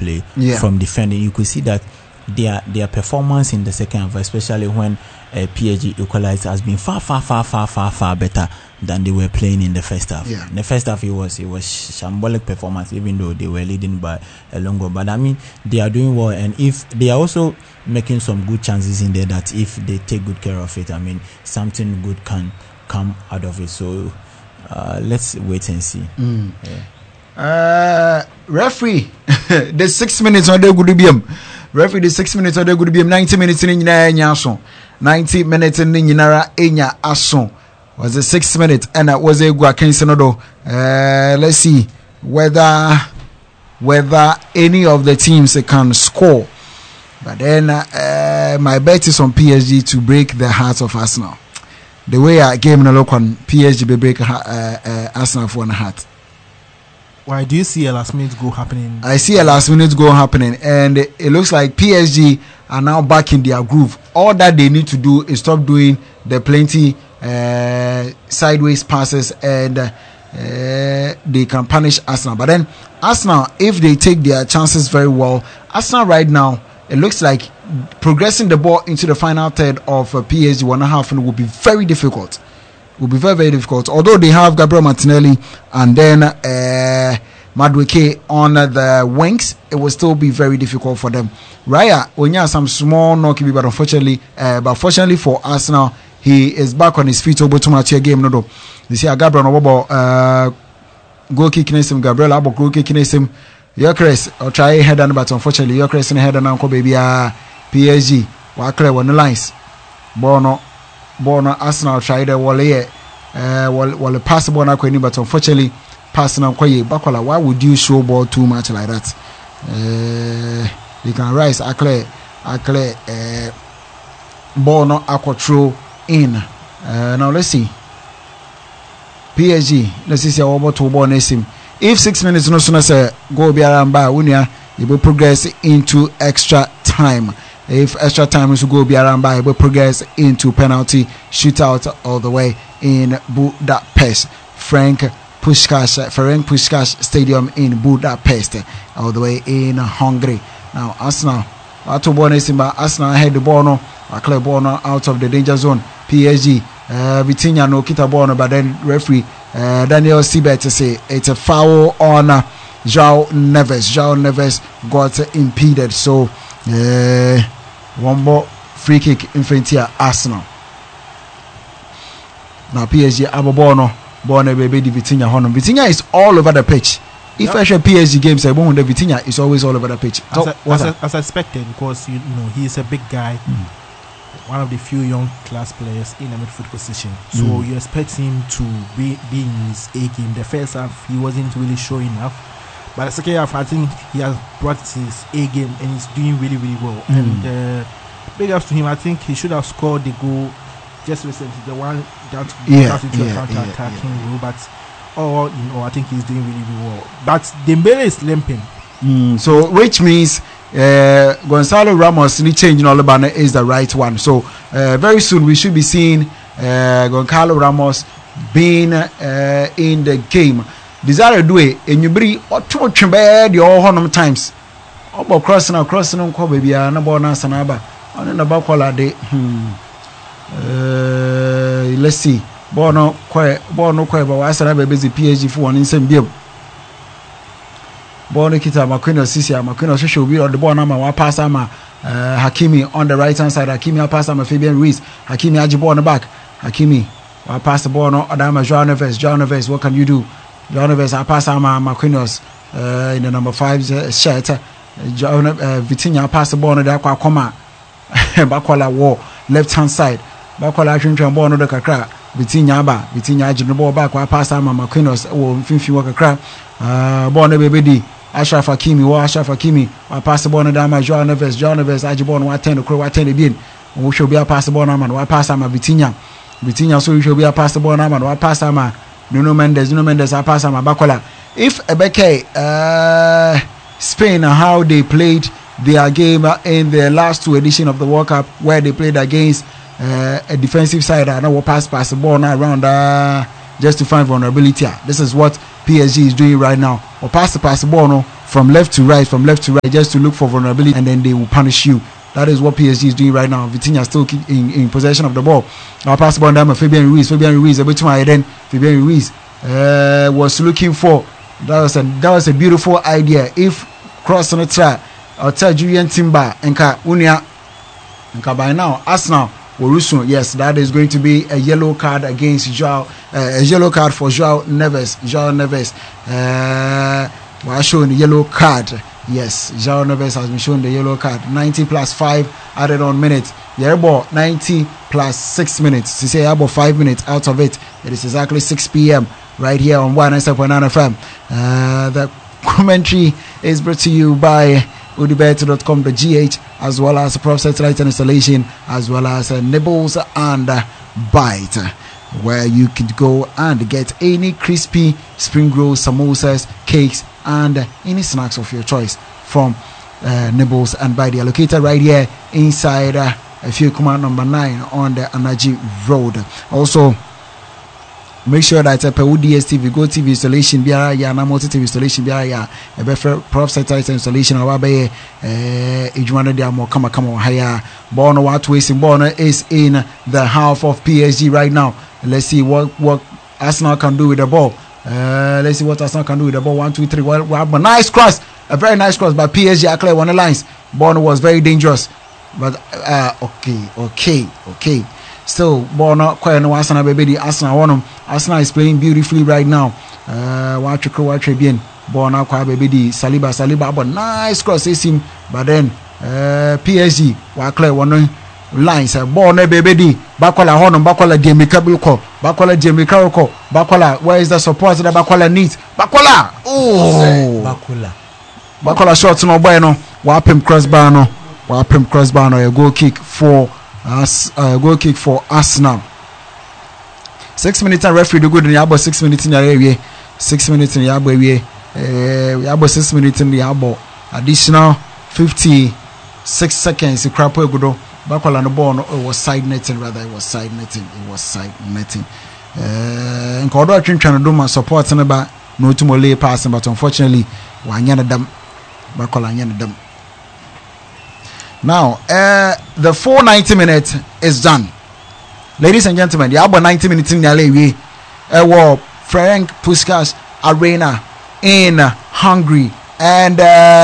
play from defending. You could see that their performance in the second half, especially when PSG equalized, has been far better than they were playing in the first half. Yeah. In the first half, it was shambolic performance, even though they were leading by a long goal. But I mean, they are doing well, and if they are also making some good chances in there, that if they take good care of it, I mean, something good can come out of it. So let's wait and see. Referee, the 6 minutes on the good be referee the 6 minutes on the good be 90 minutes in Nyaso 90 minutes in Ninara Enya Ason was the 6 minutes and that was a Guakensonodo. Let's see whether any of the teams can score, but then my bet is on PSG to break the heart of Arsenal. The way I game in the local PSG will break Arsenal for one heart. Why do you see a last minute goal happening? I see a last minute goal happening, and it looks like PSG are now back in their groove. All that they need to do is stop doing the plenty sideways passes, and they can punish Arsenal. But then Arsenal, if they take their chances very well, Arsenal right now, it looks like progressing the ball into the final third of PSG 1.5 will be very difficult. Will be very difficult. Although they have Gabriel Martinelli and then Madueke on the wings, it will still be very difficult for them. Raya Onya some small knocky, but fortunately for Arsenal, he is back on his feet. Over to match game. No, you see, Gabriel Obo goal kicking him. Gabriel Abo goal kicking him. Yokres or try header, but unfortunately Yokres in header now. Baby, PSG Wakle on the lines. Bono Arsenal tried a wall pass ball now, but unfortunately passing on Koye Bakola. Why would you show ball too much like that? You can rise Akle ball not aqua in. Now let's see. PSG, let's see how about to ball next him. If 6 minutes no sooner say go be around by Unia, you will progress into extra time. If extra time is to go be around by, will progress into penalty shootout all the way in Budapest. Ferenc Puskás Stadium in Budapest, all the way in Hungary. Now Arsenal, Arsenal had the ball no, clear ball no out of the danger zone. PSG, Vitinha no kita ball no, but then referee Daniel Sibet say it's a foul on João Neves. João Neves got impeded, so. One more free kick in front of Arsenal. Now PSG Abobono born a baby Vitinha Honor. Vitinha is all over the pitch. If I show PSG games, I won't. The Vitinha is always all over the pitch. As expected, because you know he is a big guy, one of the few young class players in a midfield position. So you expect him to be in his A game. The first half he wasn't really showing enough. But the second half, I think he has brought his A game and he's doing really well. And big ups to him. I think he should have scored the goal just recently, the one that got into a counter-attacking role. But all in all, I think he's doing really well. But Dembele is limping. So which means Gonzalo Ramos changing all about is the right one. So very soon we should be seeing Gonzalo Ramos being in the game. Desire do it, and you bring or two bad your honor times. About crossing on call baby, and about Nasanaba, and about color day. Let's see. Bono quiet, but I said I'm a busy PSG for one in same bill. Bono Kita, Maquino Sisia, Maquino Social be on the Bonama, one pass Ama, Hakimi on the right hand side, Hakimi pass Ama Fabian Ruiz, Hakimi Ajibo on the back, Hakimi, I pass the ball, Adama João Neves, what can you do? João Neves, I pass Marquinhos in the number 5 shirt. Vitinha pass the ball on the Aquacoma. Bakola war left hand side. Bakola Trinton ball on the Kakra. Vitinha Ajin the ball back. I pass Marquinhos. Oh, Finfi Wakakra. Ball on the baby. Ashraf Hakimi. I pass the ball on the Dama João Neves. Ajibon, what 10 the crow, what 10 again. We should be a pass the ball on man. What pass Vitinha, so we should be a pass the ball on man. What pass Nuno Mendes, I pass on Bakola. If Ebeke, Spain, how they played their game in the last 2 editions of the World Cup, where they played against a defensive side, I know pass the ball now around just to find vulnerability. This is what PSG is doing right now. Or pass the ball no, from left to right, just to look for vulnerability, and then they will punish you. That is what PSG is doing right now. Vitinha still in possession of the ball. I'll pass the ball down to Fabian Ruiz. A bit too high then. Fabian Ruiz was looking for. That was a beautiful idea. If cross on the track, I'll tell Julian Timber and Unia. And by now, Arsenal will yes, that is going to be a yellow card against Joao. A yellow card for Joao Neves. Was shown the yellow card. Yes, Joao Neves has been shown the yellow card. 90 plus 5 added on minutes. Yeah, about 90 plus 6 minutes. To say about 5 minutes out of it. It is exactly 6 p.m. right here on 197.9 FM. The commentary is brought to you by udibet.com.gh, as well as Prof Satellite Installation, as well as Nibbles and Bite, where you could go and get any crispy spring rolls, samosas, cakes, and any snacks of your choice from Nibbles and Bite. They are located right here inside Fiekuma number 9 on the Anaji Road. Also, make sure that DSTV, Go TV installation, BRIA, Multi TV installation, BRIA, a Prof Satellite installation, or Abaye, Ejuana Diamo, come higher. Bono, what wasting Bono is in the half of PSG right now. Let's see what Arsenal can do with the ball. Let's see what Arsenal can do with the ball. 1, 2, 3. Well, nice cross, a very nice cross by PSG. I clear one of the lines. Bono was very dangerous, but okay. Still, ball not quite no Arsenal, baby. Arsenal won him. Arsenal is playing beautifully right now. Watch bien. Ball not quite baby. Saliba, but nice cross is him. But then PSG wa clear one lines. Ball ne baby. Bakola honum. Bakola Demikabuko. Bakola Demikauko. Bakola. Where is the support that Bakola needs? Bakola. Oh. Bakola shot no bueno. Wapim crossbar no. A goal kick for. Goal kick for Arsenal. 6 minutes and referee do good in the abo. 6 minutes in the area. 6 minutes in the abo. We have 6 minutes in the abo. Additional 56 seconds. The crap will go back on the ball. It was side netting rather. It was side netting. And Cordo trying to do my support and about no to Mole passing, but unfortunately, Wanyana them. Bakola them. Now, the 490 minutes is done. Ladies and gentlemen, the about 90 minutes in the LA, Frank Puskas Arena in Hungary. And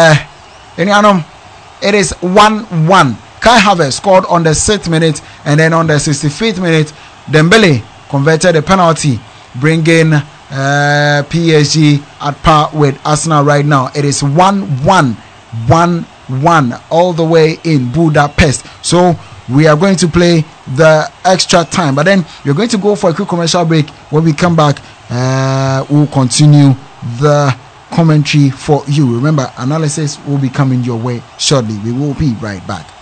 it is 1-1. Kai Havertz scored on the 6th minute, and then on the 65th minute, Dembele converted a penalty, bringing PSG at par with Arsenal right now. It is 1-1 all the way in Budapest. So we are going to play the extra time, but then we're going to go for a quick commercial break. When we come back, we'll continue the commentary for you. Remember, analysis will be coming your way shortly. We will be right back.